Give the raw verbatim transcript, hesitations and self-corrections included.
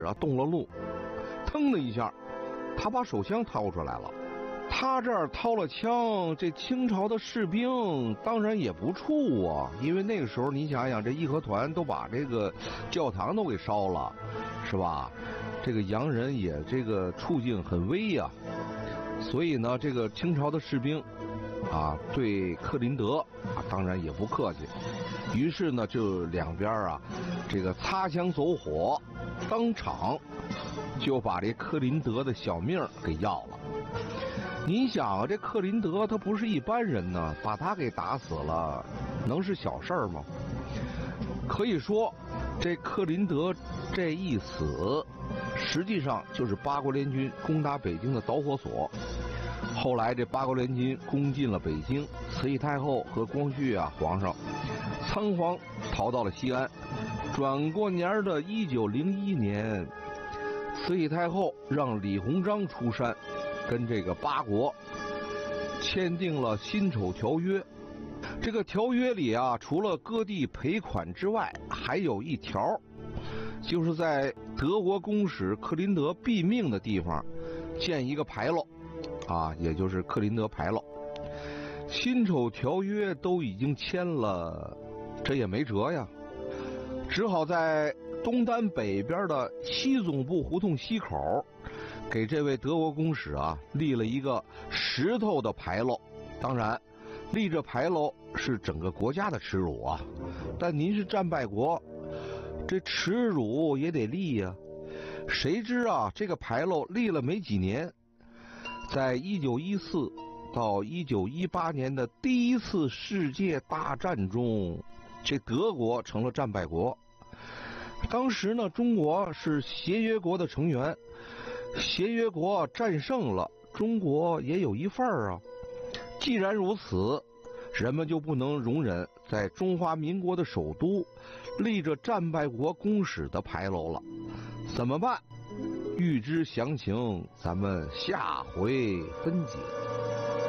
啊动了怒，腾的一下，他把手枪掏出来了。他这儿掏了枪，这清朝的士兵当然也不怵啊，因为那个时候你想想，这义和团都把这个教堂都给烧了，是吧？这个洋人也这个处境很危呀、啊，所以呢，这个清朝的士兵啊，对克林德啊，当然也不客气。于是呢，就两边啊，这个擦枪走火，当场就把这克林德的小命给要了。你想啊，这克林德他不是一般人呢，把他给打死了，能是小事儿吗？可以说，这克林德这一死，实际上就是八国联军攻打北京的导火索。后来这八国联军攻进了北京，慈禧太后和光绪啊皇上仓皇逃到了西安。转过年的一九零一年，慈禧太后让李鸿章出山，跟这个八国签订了辛丑条约。这个条约里啊，除了割地赔款之外，还有一条，就是在德国公使克林德毙命的地方建一个牌楼啊，也就是克林德牌楼。辛丑条约都已经签了，这也没辙呀，只好在东单北边的西总部胡同西口给这位德国公使啊立了一个石头的牌楼。当然立这牌楼是整个国家的耻辱啊，但您是战败国，这耻辱也得立呀、啊。谁知啊，这个牌楼立了没几年，在一九一四到一九一八年的第一次世界大战中，这德国成了战败国。当时呢，中国是协约国的成员，协约国战胜了，中国也有一份儿啊。既然如此，人们就不能容忍在中华民国的首都立着战败国公使的牌楼了。怎么办？欲知详情，咱们下回分解。